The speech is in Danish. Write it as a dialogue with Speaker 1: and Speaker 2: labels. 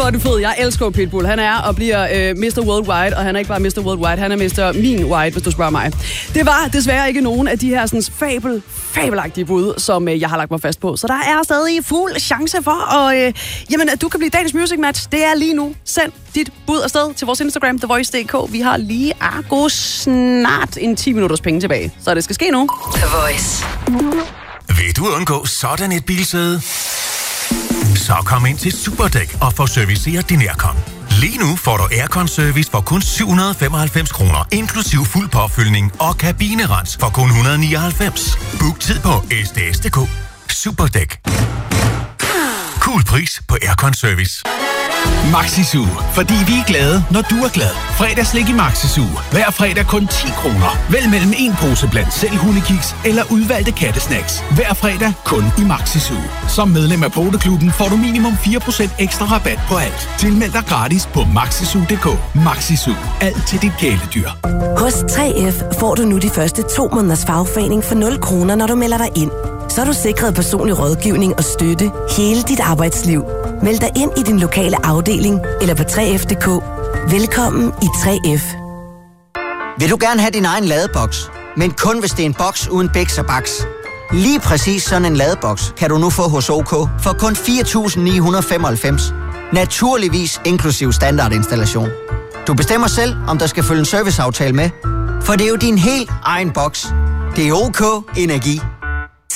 Speaker 1: hvor er du fed. Jeg elsker Pitbull. Han er og bliver Mr. Worldwide, og han er ikke bare Mr. Worldwide, han er Mr. Min White, hvis du spørger mig. Det var desværre ikke nogen af de her sådan, fabelagtige bud, som jeg har lagt mig fast på. Så der er stadig fuld chance for, at du kan blive dagens Music Match. Det er lige nu. Send dit bud afsted til vores Instagram, TheVoice.dk. Vi har lige snart en 10 minutters penge tilbage. Så det skal ske nu.
Speaker 2: The Voice.
Speaker 3: Vil du undgå sådan et bilsæde? Så kom ind til Superdæk og få serviceret din aircon. Lige nu får du aircon-service for kun 795 kroner, inklusiv fuld påfyldning og kabinerens for kun 199. Book tid på sds.dk. Superdæk. Cool pris på aircon-service.
Speaker 4: Maxi-Su, fordi vi er glade, når du er glad. Fredagslik i Maxi-Su. Hver fredag kun 10 kroner. Vælg mellem en pose blandt selv hundekiks eller udvalgte kattesnacks. Hver fredag kun i Maxi-Su. Som medlem af Poteklubben får du minimum 4% ekstra rabat på alt. Tilmeld dig gratis på maxisu.dk. Maxi-Su. Alt til dit kæledyr.
Speaker 5: Hos 3F får du nu de første 2 måneders fagforening for 0 kroner, når du melder dig ind. Så er du sikret personlig rådgivning og støtte hele dit arbejdsliv. Meld dig ind i din lokale afdeling eller på 3F.dk. Velkommen i 3F.
Speaker 6: Vil du gerne have din egen ladeboks, men kun hvis det er en boks uden bæks og baks? Lige præcis sådan en ladeboks kan du nu få hos OK for kun 4.995. Naturligvis inklusiv standardinstallation. Du bestemmer selv, om der skal følge en serviceaftale med, for det er jo din helt egen boks. Det er OK Energi.